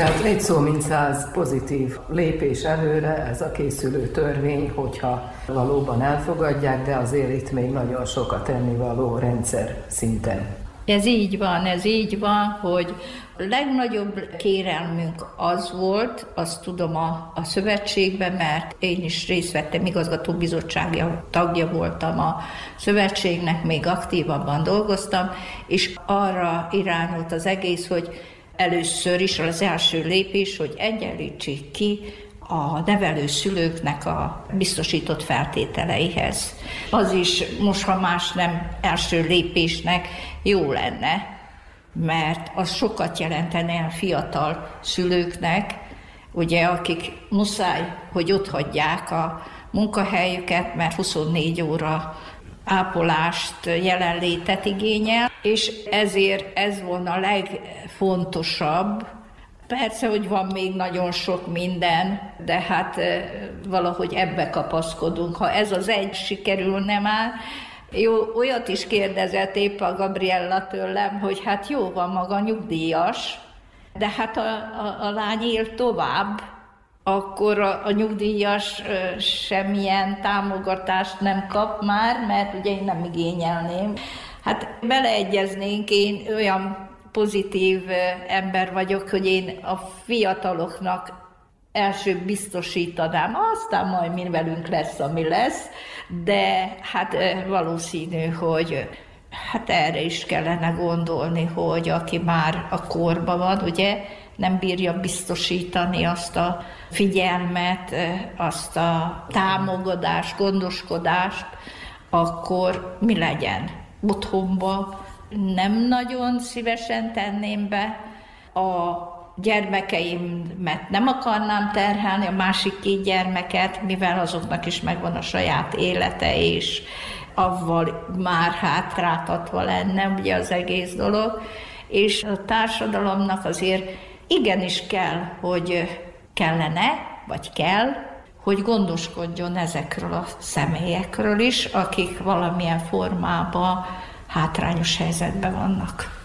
Tehát egy szó mint 100 pozitív lépés előre ez a készülő törvény, hogyha valóban elfogadják, de azért itt még nagyon sok a tennivaló rendszer szinten. Ez így van, hogy a legnagyobb kérelmünk az volt, azt tudom a szövetségben, mert én is részt vettem, igazgatóbizottsági tagja voltam a szövetségnek, még aktívabban dolgoztam, és arra irányult az egész, hogy először is az első lépés, hogy egyenlítsék ki a nevelőszülőknek a biztosított feltételeihez. Az is most, ha más nem első lépésnek jó lenne, mert az sokat jelentene a fiatal szülőknek, ugye, akik muszáj, hogy otthagyják a munkahelyüket, mert 24 óra ápolást, jelenlétet igényel, és ezért ez volna a legfontosabb. Persze, hogy van még nagyon sok minden, de hát valahogy ebbe kapaszkodunk. Ha ez az egy sikerülne már, jó, olyat is kérdezett épp a Gabriella tőlem, hogy hát jó, van maga nyugdíjas, de hát a lány él tovább, akkor a nyugdíjas semmilyen támogatást nem kap már, mert ugye én nem igényelném. Hát beleegyeznénk, én olyan pozitív ember vagyok, hogy én a fiataloknak első biztosítanám, aztán majd mi velünk lesz, ami lesz, de hát valószínű, hogy hát erre is kellene gondolni, hogy aki már a korban van, ugye nem bírja biztosítani azt a figyelmet, azt a támogatást, gondoskodást, akkor mi legyen? Otthonba nem nagyon szívesen tenném be, a gyermekeimet nem akarnám terhelni, a másik 2 gyermeket, mivel azoknak is megvan a saját élete, és avval már hátráltatva lenne ugye az egész dolog, és a társadalomnak azért igenis kell, hogy hogy gondoskodjon ezekről a személyekről is, akik valamilyen formában hátrányos helyzetben vannak.